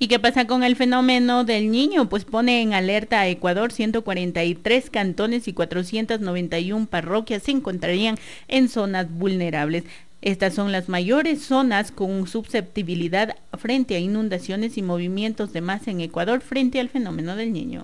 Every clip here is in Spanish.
¿Y qué pasa con el fenómeno del Niño? Pues pone en alerta a Ecuador. 143 cantones y 491 parroquias se encontrarían en zonas vulnerables. Estas son las mayores zonas con susceptibilidad frente a inundaciones y movimientos de masa en Ecuador frente al fenómeno del Niño.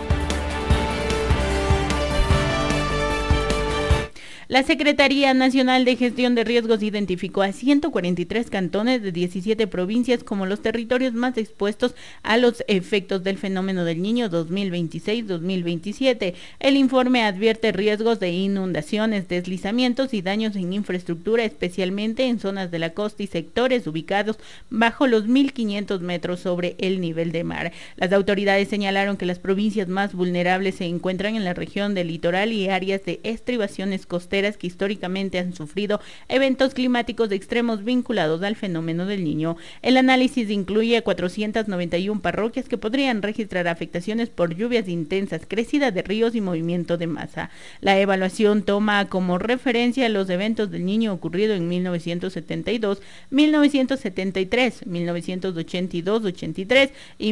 La Secretaría Nacional de Gestión de Riesgos identificó a 143 cantones de 17 provincias como los territorios más expuestos a los efectos del fenómeno del Niño 2026-2027. El informe advierte riesgos de inundaciones, deslizamientos y daños en infraestructura, especialmente en zonas de la costa y sectores ubicados bajo los 1.500 metros sobre el nivel de mar. Las autoridades señalaron que las provincias más vulnerables se encuentran en la región del litoral y áreas de estribaciones costeras que históricamente han sufrido eventos climáticos extremos vinculados al fenómeno del Niño. El análisis incluye 491 parroquias que podrían registrar afectaciones por lluvias intensas, crecida de ríos y movimiento de masa. La evaluación toma como referencia los eventos del Niño ocurridos en 1972, 1973, 1982-83 y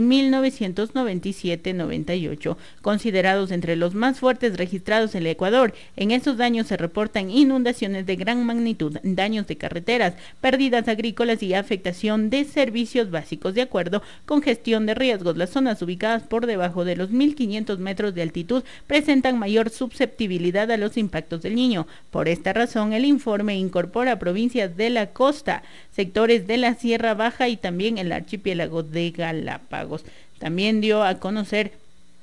1997-98, considerados entre los más fuertes registrados en el Ecuador. En estos daños se reportan inundaciones de gran magnitud, daños de carreteras, pérdidas agrícolas y afectación de servicios básicos. De acuerdo con gestión de riesgos, las zonas ubicadas por debajo de los 1.500 metros de altitud presentan mayor susceptibilidad a los impactos del Niño. Por esta razón, el informe incorpora provincias de la costa, sectores de la Sierra Baja y también el archipiélago de Galápagos. También dio a conocer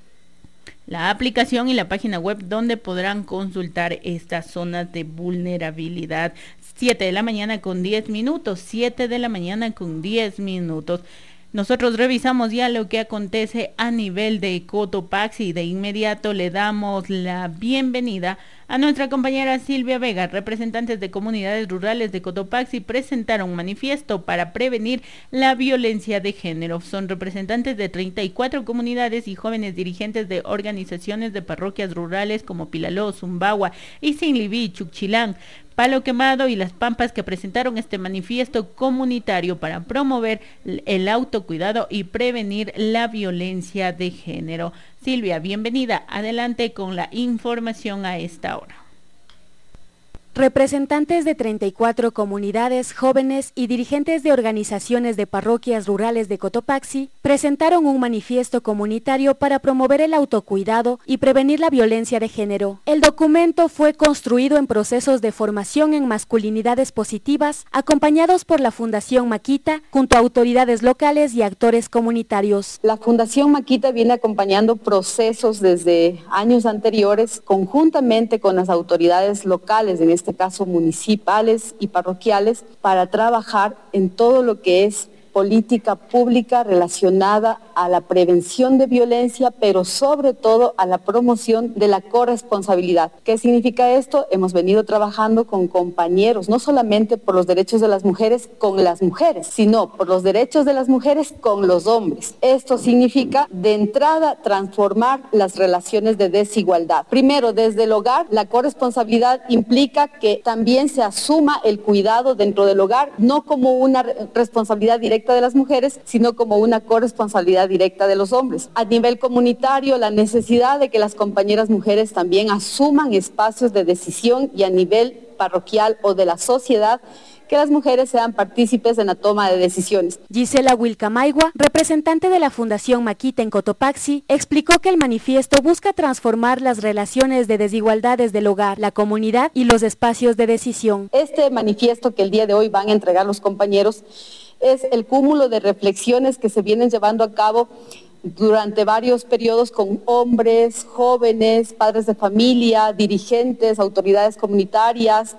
la aplicación y la página web donde podrán consultar estas zonas de vulnerabilidad. 7 de la mañana con 10 minutos, 7 de la mañana con 10 minutos. Nosotros revisamos ya lo que acontece a nivel de Cotopaxi. De inmediato le damos la bienvenida a nuestra compañera Silvia Vega. Representantes de comunidades rurales de Cotopaxi presentaron un manifiesto para prevenir la violencia de género. Son representantes de 34 comunidades y jóvenes dirigentes de organizaciones de parroquias rurales como Pilaló, Zumbagua, Isinlibí, Chuchilán, Palo Quemado y Las Pampas, que presentaron este manifiesto comunitario para promover el autocuidado y prevenir la violencia de género. Silvia, bienvenida. Adelante con la información a esta hora. Representantes de 34 comunidades, jóvenes y dirigentes de organizaciones de parroquias rurales de Cotopaxi presentaron un manifiesto comunitario para promover el autocuidado y prevenir la violencia de género. El documento fue construido en procesos de formación en masculinidades positivas, acompañados por la Fundación Maquita, junto a autoridades locales y actores comunitarios. La Fundación Maquita viene acompañando procesos desde años anteriores, conjuntamente con las autoridades locales, en este caso municipales y parroquiales, para trabajar en todo lo que es política pública relacionada a la prevención de violencia, pero sobre todo a la promoción de la corresponsabilidad. ¿Qué significa esto? Hemos venido trabajando con compañeros, no solamente por los derechos de las mujeres con las mujeres, sino por los derechos de las mujeres con los hombres. Esto significa, de entrada, transformar las relaciones de desigualdad. Primero, desde el hogar, la corresponsabilidad implica que también se asuma el cuidado dentro del hogar, no como una responsabilidad directa de las mujeres, sino como una corresponsabilidad directa de los hombres. A nivel comunitario, la necesidad de que las compañeras mujeres también asuman espacios de decisión, y a nivel parroquial o de la sociedad, que las mujeres sean partícipes en la toma de decisiones. Gisela Wilcamaigua, representante de la Fundación Maquita en Cotopaxi, explicó que el manifiesto busca transformar las relaciones de desigualdades del hogar, la comunidad y los espacios de decisión. Este manifiesto que el día de hoy van a entregar los compañeros es el cúmulo de reflexiones que se vienen llevando a cabo durante varios periodos con hombres, jóvenes, padres de familia, dirigentes, autoridades comunitarias,